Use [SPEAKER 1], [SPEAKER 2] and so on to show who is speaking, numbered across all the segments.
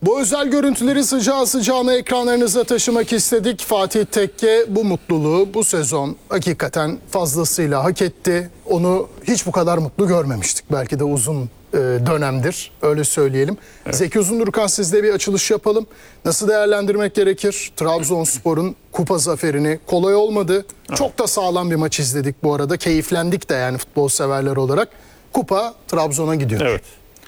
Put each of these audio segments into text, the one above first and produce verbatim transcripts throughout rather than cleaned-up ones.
[SPEAKER 1] Bu özel görüntüleri sıcağı sıcağına ekranlarınıza taşımak istedik. Fatih Tekke bu mutluluğu bu sezon hakikaten fazlasıyla hak etti. Onu hiç bu kadar mutlu görmemiştik. Belki de uzun e, dönemdir, öyle söyleyelim. Evet. Zeki Uzundurkan, sizle bir açılış yapalım. Nasıl değerlendirmek gerekir Trabzonspor'un kupa zaferini? Kolay olmadı. Evet. Çok da sağlam bir maç izledik bu arada. Keyiflendik de yani futbol severler olarak. Kupa Trabzon'a gidiyor.
[SPEAKER 2] Evet.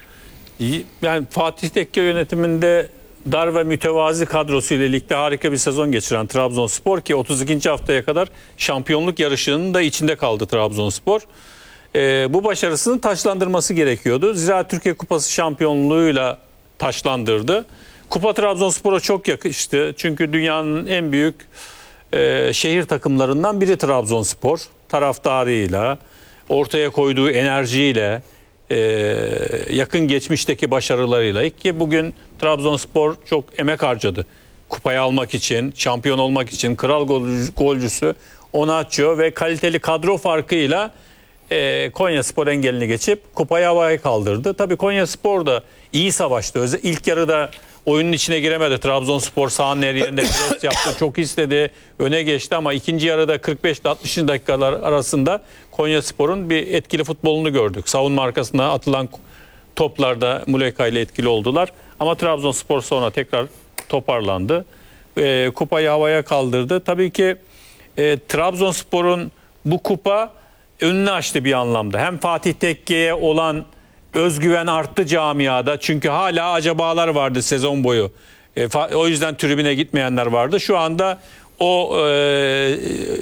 [SPEAKER 2] Yani Fatih Tekke yönetiminde dar ve mütevazi kadrosuyla ligde harika bir sezon geçiren Trabzonspor, ki otuz ikinci haftaya kadar şampiyonluk yarışının da içinde kaldı Trabzonspor. Ee, bu başarısını taçlandırması gerekiyordu. Zira Türkiye Kupası şampiyonluğuyla taçlandırdı. Kupa Trabzonspor'a çok yakıştı. Çünkü dünyanın en büyük e, şehir takımlarından biri Trabzonspor. Taraftarıyla, ortaya koyduğu enerjiyle, Ee, yakın geçmişteki başarılarıyla, ki bugün Trabzonspor çok emek harcadı. Kupayı almak için, şampiyon olmak için kral golcüsü Onaçio ve kaliteli kadro farkıyla e, Konyaspor engelini geçip kupayı havaya kaldırdı. Tabii Konyaspor da iyi savaştı. Özellikle ilk yarıda oyunun içine giremedi. Trabzonspor sahanın her yerinde pres yaptı. Çok istedi. Öne geçti ama ikinci yarıda kırk beş ile altmış dakikalar arasında Konyaspor'un bir etkili futbolunu gördük. Savunma arkasına atılan toplarda Muleka ile etkili oldular. Ama Trabzonspor sonra tekrar toparlandı. E, kupayı havaya kaldırdı. Tabii ki e, Trabzonspor'un bu kupa önünü açtı bir anlamda. Hem Fatih Tekke'ye olan özgüven arttı camiada. Çünkü hala acabalar vardı sezon boyu. E, o yüzden tribüne gitmeyenler vardı. Şu anda o e,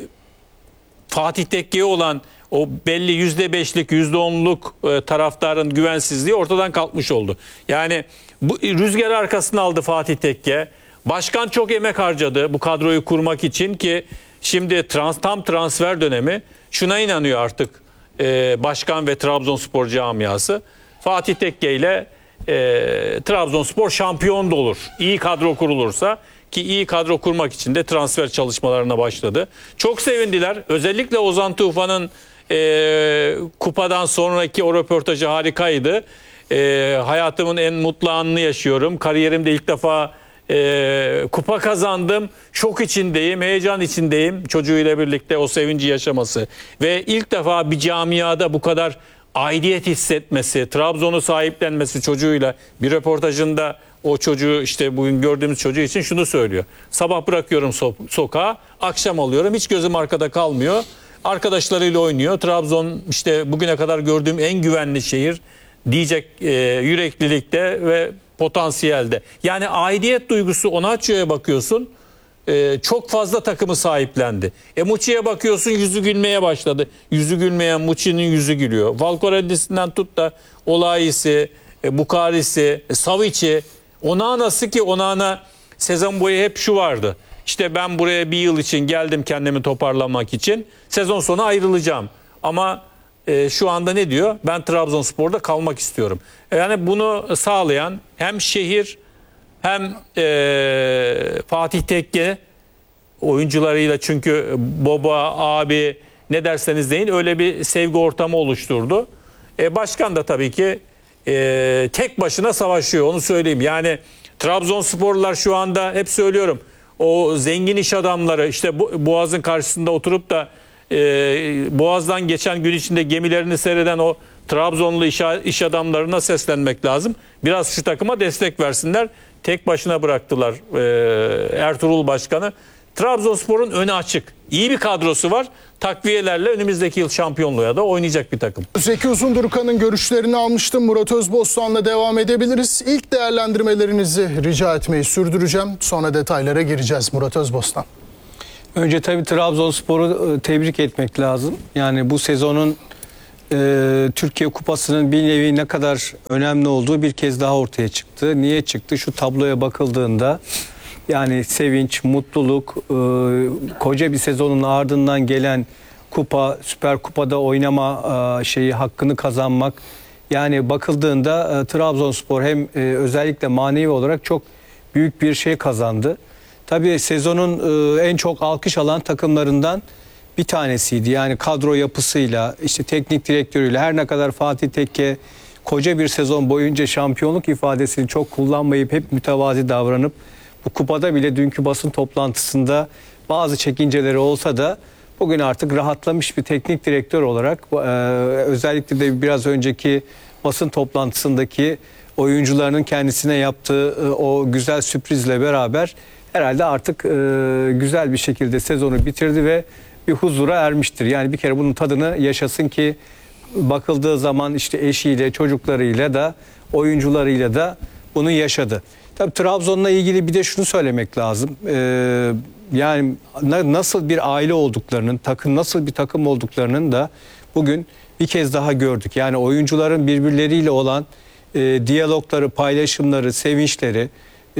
[SPEAKER 2] Fatih Tekke'ye olan o belli yüzde beşlik, yüzde onluk e, taraftarın güvensizliği ortadan kalkmış oldu. Yani bu rüzgar arkasına aldı Fatih Tekke. Başkan çok emek harcadı bu kadroyu kurmak için, ki şimdi trans, tam transfer dönemi. Şuna inanıyor artık e, başkan ve Trabzonspor camiası. Fatih Tekke ile e, Trabzonspor şampiyon da olur. İyi kadro kurulursa, ki iyi kadro kurmak için de transfer çalışmalarına başladı. Çok sevindiler. Özellikle Ozan Tufan'ın e, kupadan sonraki o röportajı harikaydı. E, hayatımın en mutlu anını yaşıyorum. Kariyerimde ilk defa e, kupa kazandım. Şok içindeyim, heyecan içindeyim. Çocuğuyla birlikte o sevinci yaşaması. Ve ilk defa bir camiada bu kadar aidiyet hissetmesi, Trabzon'u sahiplenmesi çocuğuyla bir röportajında o çocuğu, işte bugün gördüğümüz çocuğu için şunu söylüyor. Sabah bırakıyorum so- sokağa, akşam alıyorum, hiç gözüm arkada kalmıyor. Arkadaşlarıyla oynuyor. Trabzon işte bugüne kadar gördüğüm en güvenli şehir diyecek e, yüreklilikte ve potansiyelde. Yani aidiyet duygusu. Onaçio'ya bakıyorsun. Ee, çok fazla takımı sahiplendi. E Muçi'ye bakıyorsun, yüzü gülmeye başladı. Yüzü gülmeyen Muçi'nin yüzü gülüyor. Valkoredis'inden tut da Olayi'si, e, Bukari'si, e, Savic'i, Onana'sı, ki Onana sezon boyu hep şu vardı. İşte ben buraya bir yıl için geldim kendimi toparlamak için. Sezon sonu ayrılacağım. Ama e, şu anda ne diyor? Ben Trabzonspor'da kalmak istiyorum. E, yani bunu sağlayan hem şehir hem e, Fatih Tekke oyuncularıyla, çünkü baba, abi ne derseniz deyin, öyle bir sevgi ortamı oluşturdu. E, başkan da tabii ki e, tek başına savaşıyor, onu söyleyeyim. Yani Trabzonsporlular şu anda, hep söylüyorum, o zengin iş adamları işte bu, Boğaz'ın karşısında oturup da e, Boğaz'dan geçen gün içinde gemilerini seyreden o Trabzonlu iş, iş adamlarına seslenmek lazım. Biraz şu takıma destek versinler. Tek başına bıraktılar e, Ertuğrul Başkanı. Trabzonspor'un önü açık. İyi bir kadrosu var. Takviyelerle önümüzdeki yıl şampiyonluğa da oynayacak bir takım.
[SPEAKER 1] Zeki Uzundurkan'ın görüşlerini almıştım. Murat Özbostan'la devam edebiliriz. İlk değerlendirmelerinizi rica etmeyi sürdüreceğim. Sonra detaylara gireceğiz. Murat Özbostan.
[SPEAKER 3] Önce tabii Trabzonspor'u tebrik etmek lazım. Yani bu sezonun e, Türkiye Kupası'nın bir nevi ne kadar önemli olduğu bir kez daha ortaya çıktı. Niye çıktı? Şu tabloya bakıldığında yani sevinç, mutluluk, e, koca bir sezonun ardından gelen kupa, Süper Kupa'da oynama e, şeyi hakkını kazanmak. Yani bakıldığında e, Trabzonspor hem e, özellikle manevi olarak çok büyük bir şey kazandı. Tabii sezonun e, en çok alkış alan takımlarından bir tanesiydi. Yani kadro yapısıyla, işte teknik direktörüyle, her ne kadar Fatih Tekke koca bir sezon boyunca şampiyonluk ifadesini çok kullanmayıp hep mütevazi davranıp bu kupada bile dünkü basın toplantısında bazı çekinceleri olsa da bugün artık rahatlamış bir teknik direktör olarak e, özellikle de biraz önceki basın toplantısındaki oyuncularının kendisine yaptığı e, o güzel sürprizle beraber herhalde artık e, güzel bir şekilde sezonu bitirdi ve bir huzura ermiştir. Yani bir kere bunun tadını yaşasın ki bakıldığı zaman işte eşiyle, çocuklarıyla da oyuncularıyla da bunu yaşadı. Tabii Trabzon'la ilgili bir de şunu söylemek lazım. Ee, yani na- nasıl bir aile olduklarının, takım nasıl bir takım olduklarının da bugün bir kez daha gördük. Yani oyuncuların birbirleriyle olan e, diyalogları, paylaşımları, sevinçleri, e,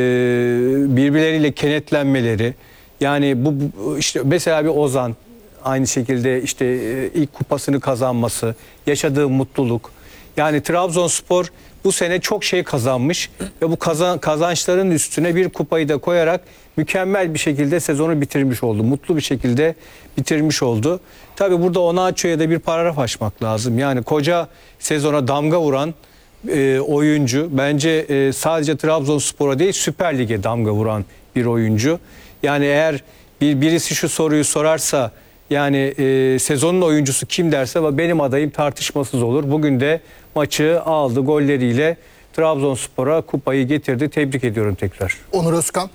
[SPEAKER 3] birbirleriyle kenetlenmeleri. Yani bu, bu işte mesela bir Ozan aynı şekilde işte e, ilk kupasını kazanması, yaşadığı mutluluk. Yani Trabzonspor bu sene çok şey kazanmış ve bu kazan, kazançların üstüne bir kupayı da koyarak mükemmel bir şekilde sezonu bitirmiş oldu. Mutlu bir şekilde bitirmiş oldu. Tabii burada Onaçu'ya da bir paragraf açmak lazım. Yani koca sezona damga vuran e, oyuncu. Bence e, sadece Trabzonspor'a değil Süper Lig'e damga vuran bir oyuncu. Yani eğer bir birisi şu soruyu sorarsa yani e, sezonun oyuncusu kim derse benim adayım tartışmasız olur. Bugün de maçı aldı golleriyle Trabzonspor'a kupayı getirdi. Tebrik ediyorum tekrar.
[SPEAKER 1] Onur Özkan.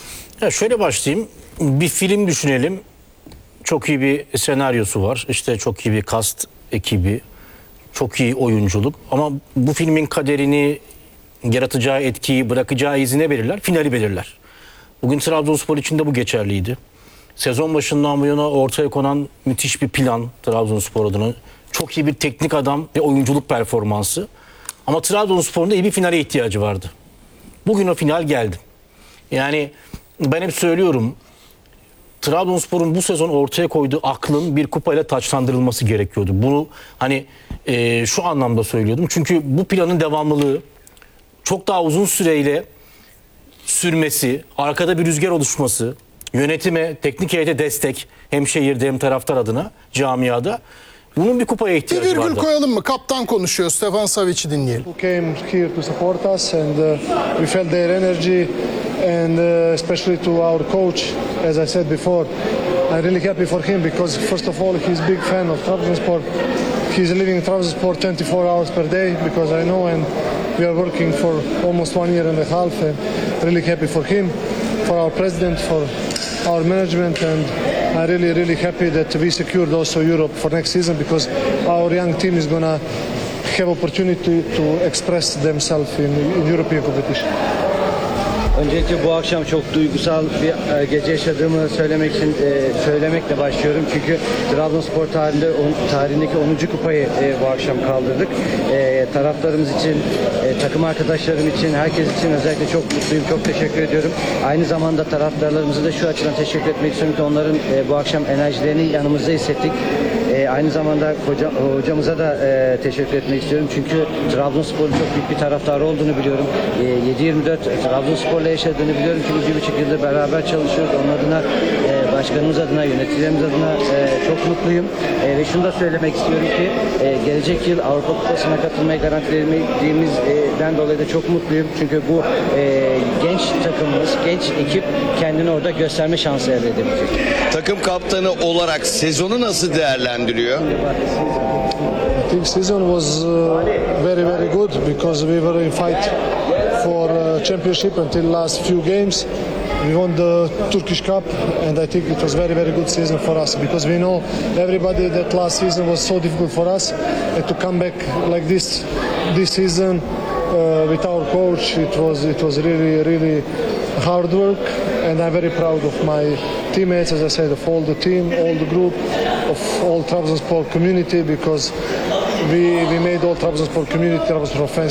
[SPEAKER 4] Ya şöyle başlayayım. Bir film düşünelim. Çok iyi bir senaryosu var. İşte çok iyi bir cast ekibi. Çok iyi oyunculuk. Ama bu filmin kaderini, yaratacağı etkiyi, bırakacağı izine belirler. Finali belirler. Bugün Trabzonspor için de bu geçerliydi. Sezon başından bu yana ortaya konan müthiş bir plan Trabzonspor adına. Çok iyi bir teknik adam ve oyunculuk performansı. Ama Trabzonspor'un da iyi bir finale ihtiyacı vardı. Bugün o final geldi. Yani ben hep söylüyorum. Trabzonspor'un bu sezon ortaya koyduğu aklın bir kupayla taçlandırılması gerekiyordu. Bunu hani e, şu anlamda söylüyordum. Çünkü bu planın devamlılığı çok daha uzun süreyle sürmesi, arkada bir rüzgar oluşması, yönetime, teknik heyete destek hem şehirde hem taraftar adına, camiada bunun bir kupaya
[SPEAKER 1] Bir
[SPEAKER 4] ihtiyacı
[SPEAKER 1] virgül
[SPEAKER 4] vardı.
[SPEAKER 1] koyalım mı? Kaptan konuşuyor. Stefan Savic'i dinleyelim.
[SPEAKER 5] Who came here to support us, and uh, we felt their energy, and uh, especially to our coach, as I said before. I'm really happy for him because first of all he's a big fan of Trabzonspor. He's living in Trabzonspor twenty-four hours per day because I know, and we are working for almost one year and a half, and really happy for him, for our president, for our management, and I'm really, really happy that we secured also Europe for next season because our young team is gonna have opportunity to express themselves in, in European competition.
[SPEAKER 6] Öncelikle bu akşam çok duygusal bir e, gece yaşadığımı söylemek için e, söylemekle başlıyorum. Çünkü Trabzonspor tarihinde on, tarihindeki onuncu kupayı e, bu akşam kaldırdık. E, taraftarımız için, e, takım arkadaşlarım için, herkes için özellikle çok mutluyum. Çok teşekkür ediyorum. Aynı zamanda taraftarlarımıza da şu açıdan teşekkür etmek istiyorum ki onların e, bu akşam enerjilerini yanımızda hissettik. E, aynı zamanda hoca, hocamıza da e, teşekkür etmek istiyorum. Çünkü Trabzonspor'un çok büyük bir taraftarı olduğunu biliyorum. E, yedi yirmi dört Trabzonspor'la yaşadığını biliyorum. Çünkü bir buçuk yıldır beraber çalışıyoruz. Onun adına, e, başkanımız adına, yöneticilerimiz adına e, çok mutluyum. E, ve şunu da söylemek istiyorum ki e, gelecek yıl Avrupa Kupası'na katılmayı garantilediğimizden dolayı da çok mutluyum. Çünkü bu e, genç takımımız, genç ekip kendini orada gösterme şansı elde edebilecek.
[SPEAKER 7] Takım kaptanı olarak sezonu nasıl değerlendiriyor?
[SPEAKER 5] I think season was uh, very, very good because we were in fight for uh, championship until last few games. We won the Turkish Cup, and I think it was very, very good season for us because we know everybody that last season was so difficult for us, and to come back like this this season uh, with our coach, it was it was really, really hard work, and I'm very proud of my teammates, as I said, of all the team, all the group, of all Trabzonspor community because we we made all Trabzonspor community, Trabzonspor fans